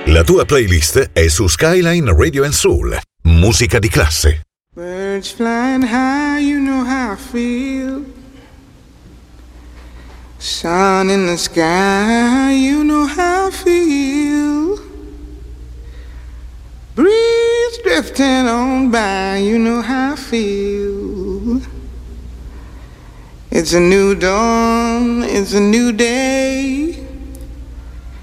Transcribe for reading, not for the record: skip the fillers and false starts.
La tua playlist è su Skyline Radio and Soul. Musica di classe. Birds flying high, you know how I feel. Sun in the sky, you know how I feel. Breeze drifting on by, you know how I feel. It's a new dawn, it's a new day.